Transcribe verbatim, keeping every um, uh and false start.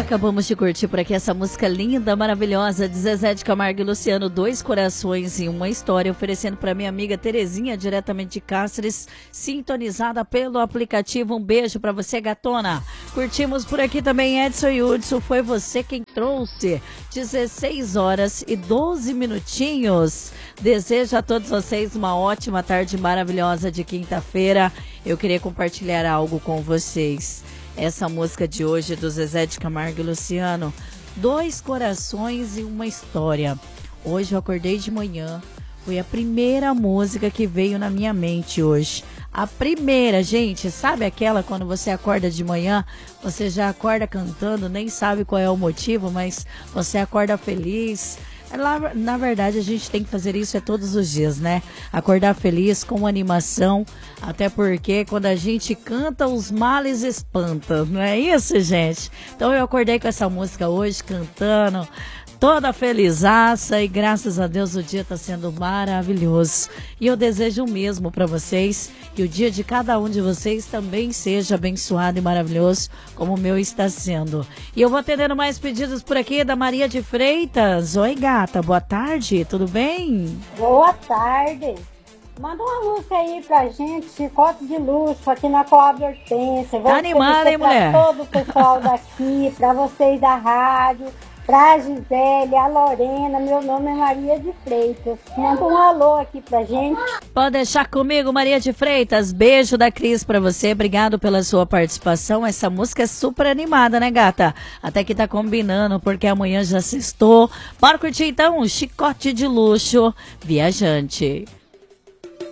Acabamos de curtir por aqui essa música linda, maravilhosa de Zezé de Camargo e Luciano, Dois Corações e Uma História, oferecendo para minha amiga Terezinha, diretamente de Cáceres, sintonizada pelo aplicativo. Um beijo para você, gatona. Curtimos por aqui também Edson e Hudson, foi você quem trouxe. dezesseis horas e doze minutinhos. Desejo a todos vocês uma ótima tarde maravilhosa de quinta-feira. Eu queria compartilhar algo com vocês. Essa música de hoje do Zezé de Camargo e Luciano, Dois Corações e Uma História. Hoje eu acordei de manhã, foi a primeira música que veio na minha mente hoje. A primeira, gente, sabe aquela quando você acorda de manhã, você já acorda cantando, nem sabe qual é o motivo, mas você acorda feliz. Na, na verdade, a gente tem que fazer isso é todos os dias, né? Acordar feliz, com animação, até porque quando a gente canta, os males espantam, não é isso, gente? Então eu acordei com essa música hoje, cantando, toda felizaça, e graças a Deus o dia está sendo maravilhoso. E eu desejo o mesmo para vocês, que o dia de cada um de vocês também seja abençoado e maravilhoso, como o meu está sendo. E eu vou atendendo mais pedidos por aqui da Maria de Freitas. Oi, gata, boa tarde, tudo bem? Boa tarde. Manda uma música aí pra gente, Chicote de Luxo, aqui na Coab Hortência. Tá animada, hein, mulher? Pra todo o pessoal daqui, pra vocês da rádio, pra Gisele, a Lorena, meu nome é Maria de Freitas. Manda um alô aqui pra gente. Pode deixar comigo, Maria de Freitas. Beijo da Cris pra você, obrigado pela sua participação. Essa música é super animada, né, gata? Até que tá combinando, porque amanhã já sextou. Bora curtir então um Chicote de Luxo, Viajante.